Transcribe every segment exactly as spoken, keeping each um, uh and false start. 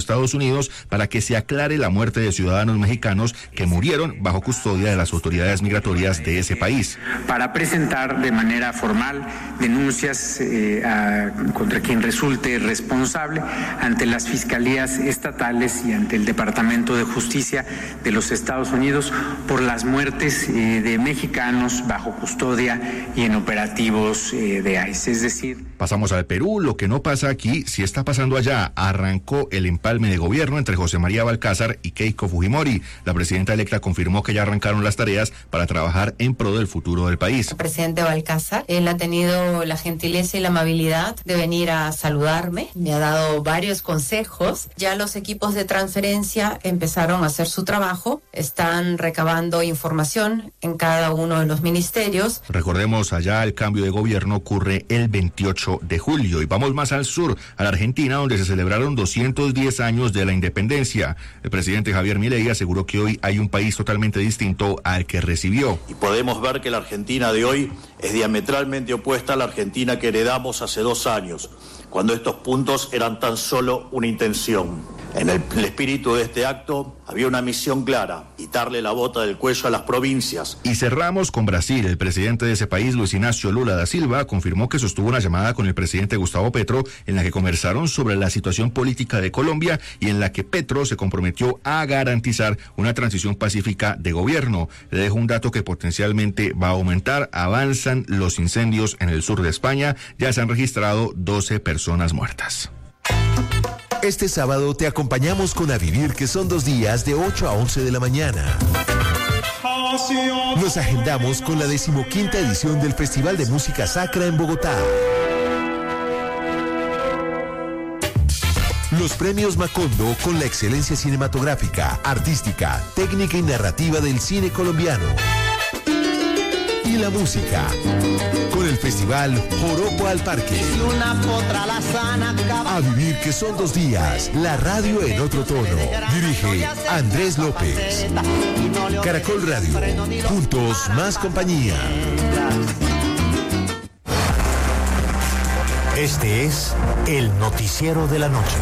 Estados Unidos para que se aclare la muerte de ciudadanos mexicanos que murieron bajo custodia de las autoridades migratorias de ese país. Para presentar de manera formal denuncias eh, a, contra quien resulte responsable ante las fiscalías estatales y ante el Departamento de Justicia de los Estados Unidos por las muertes eh, de mexicanos bajo custodia y en operativos eh, de I C E, es decir... Pasamos al Perú. Lo que no pasa aquí, sí está pasando allá. Arrancó el empalme de gobierno entre José María Balcázar y Keiko Fujimori. La presidenta electa confirmó que ya arrancaron las tareas para trabajar en pro del futuro del país. El presidente Balcázar, él ha tenido la gentileza y la amabilidad de venir a saludarme. Me ha dado varios consejos. Ya los equipos de transferencia empezaron a hacer su trabajo. Están recabando información en cada uno de los ministerios. Recordemos, allá el cambio de gobierno ocurre el veintiocho de julio. Y vamos más al sur, a la Argentina, donde se celebraron doscientos diez años de la independencia. El presidente Javier Milei aseguró que hoy hay un país totalmente distinto al que recibió. Y podemos ver que la Argentina de hoy es diametralmente opuesta a la Argentina que heredamos hace dos años, cuando estos puntos eran tan solo una intención. En el, el espíritu de este acto había una misión clara: quitarle la bota del cuello a las provincias. Y cerramos con Brasil. El presidente de ese país, Luis Ignacio Lula da Silva, confirmó que sostuvo una llamada con el presidente Gustavo Petro en la que conversaron sobre la situación política de Colombia y en la que Petro se comprometió a garantizar una transición pacífica de gobierno. Le dejo un dato que potencialmente va a aumentar. Avanzan los incendios en el sur de España. Ya se han registrado doce personas muertas. Este sábado te acompañamos con A Vivir, que son dos días de ocho a once de la mañana. Nos agendamos con la decimoquinta edición del Festival de Música Sacra en Bogotá. Los premios Macondo con la excelencia cinematográfica, artística, técnica y narrativa del cine colombiano. Y la música, con el festival Joropo al Parque. A Vivir, que son dos días, la radio en otro tono. Dirige Andrés López. Caracol Radio, juntos más compañía. Este es el noticiero de la noche.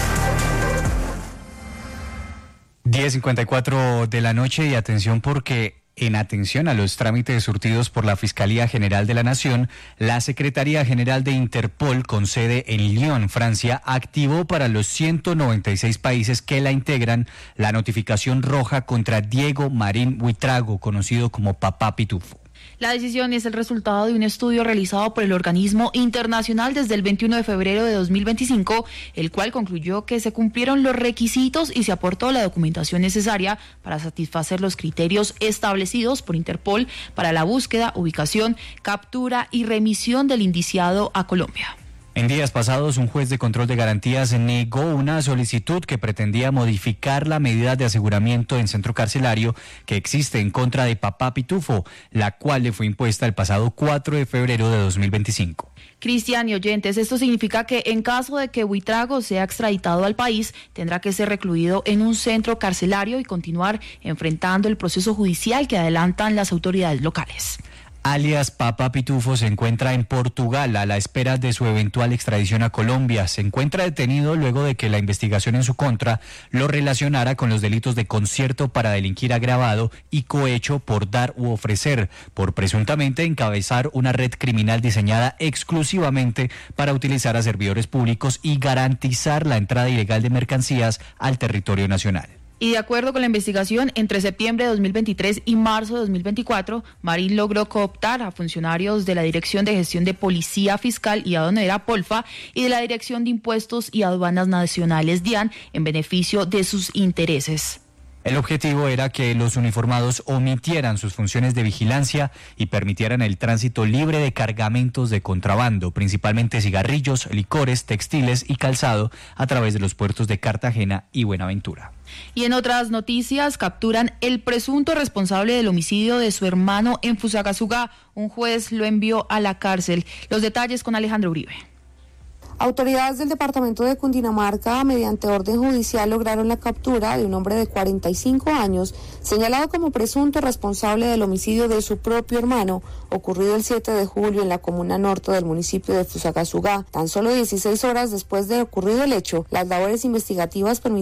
diez cincuenta y cuatro de la noche, y atención porque en atención a los trámites surtidos por la Fiscalía General de la Nación, la Secretaría General de Interpol, con sede en Lyon, Francia, activó para los ciento noventa y seis países que la integran la notificación roja contra Diego Marín Buitrago, conocido como Papá Pitufo. La decisión es el resultado de un estudio realizado por el organismo internacional desde el veintiuno de febrero de dos mil veinticinco, el cual concluyó que se cumplieron los requisitos y se aportó la documentación necesaria para satisfacer los criterios establecidos por Interpol para la búsqueda, ubicación, captura y remisión del indiciado a Colombia. En días pasados, un juez de control de garantías negó una solicitud que pretendía modificar la medida de aseguramiento en centro carcelario que existe en contra de Papá Pitufo, la cual le fue impuesta el pasado cuatro de febrero de dos mil veinticinco. Cristian y oyentes, esto significa que en caso de que Buitrago sea extraditado al país, tendrá que ser recluido en un centro carcelario y continuar enfrentando el proceso judicial que adelantan las autoridades locales. Alias Papá Pitufo se encuentra en Portugal a la espera de su eventual extradición a Colombia. Se encuentra detenido luego de que la investigación en su contra lo relacionara con los delitos de concierto para delinquir agravado y cohecho por dar u ofrecer, por presuntamente encabezar una red criminal diseñada exclusivamente para utilizar a servidores públicos y garantizar la entrada ilegal de mercancías al territorio nacional. Y de acuerdo con la investigación, entre septiembre de dos mil veintitrés y marzo de dos mil veinticuatro, Marín logró cooptar a funcionarios de la Dirección de Gestión de Policía Fiscal y Aduanera Polfa y de la Dirección de Impuestos y Aduanas Nacionales DIAN en beneficio de sus intereses. El objetivo era que los uniformados omitieran sus funciones de vigilancia y permitieran el tránsito libre de cargamentos de contrabando, principalmente cigarrillos, licores, textiles y calzado, a través de los puertos de Cartagena y Buenaventura. Y en otras noticias, capturan el presunto responsable del homicidio de su hermano en Fusagasugá. Un juez lo envió a la cárcel. Los detalles con Alejandro Uribe. Autoridades del departamento de Cundinamarca, mediante orden judicial, lograron la captura de un hombre de cuarenta y cinco años, señalado como presunto responsable del homicidio de su propio hermano, ocurrido el siete de julio en la comuna norte del municipio de Fusagasugá. Tan solo dieciséis horas después de ocurrido el hecho, las labores investigativas permitieron